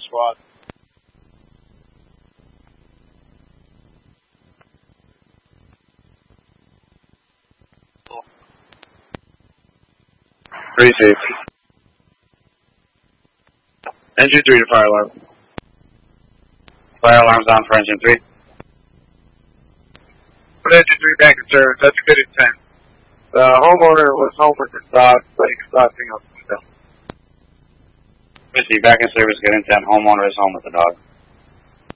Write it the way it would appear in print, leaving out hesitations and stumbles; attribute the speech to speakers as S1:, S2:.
S1: squad.
S2: Three safety. Engine 3 to fire alarm. Fire alarm's on for engine 3.
S1: Put engine 3 back in service. That's a good intent. The homeowner was home with his dog, but he was stopping up still.
S2: Christy, back in service, good intent. Homeowner is home with the dog.